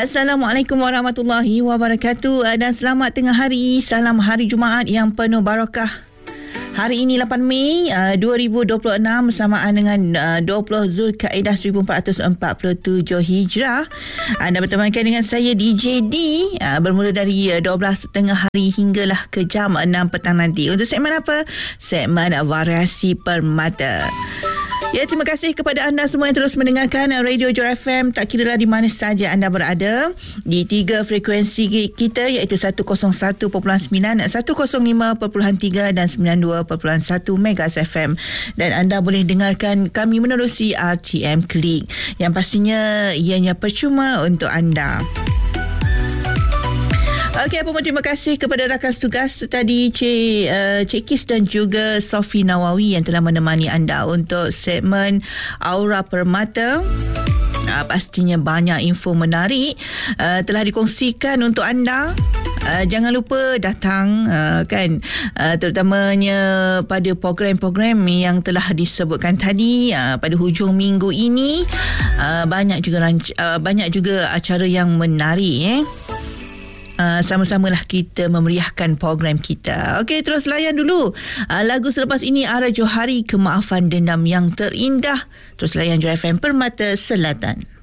Assalamualaikum warahmatullahi wabarakatuh dan selamat tengah hari. Salam hari Jumaat yang penuh barakah. Hari ini 8 Mei 2026 bersamaan dengan 20 Zulkaidah 1447 Hijrah. Anda bertemankan dengan saya DJ D bermula dari 12.30 hari hinggalah ke jam 6 petang nanti. Untuk segmen apa? Segmen Variasi Permata. Ya, terima kasih kepada anda semua yang terus mendengarkan Radio Johor FM, tak kiralah di mana saja anda berada, di 3 frekuensi kita iaitu 101.9, 105.3 dan 92.1 Megas FM. Dan anda boleh dengarkan kami menerusi RTM Klik, yang pastinya ianya percuma untuk anda. Okey, apa pun terima kasih kepada rakan tugas tadi Cik Kis dan juga Sofi Nawawi yang telah menemani anda untuk segmen Aura Permata. Pastinya banyak info menarik telah dikongsikan untuk anda. Jangan lupa datang terutamanya pada program-program yang telah disebutkan tadi pada hujung minggu ini. Banyak juga acara yang menarik. Sama-samalah kita memeriahkan program kita. Okey, terus layan dulu lagu selepas ini, Ara Johari, Kemaafan Dendam Yang Terindah. Terus layan Johor FM Permata Selatan.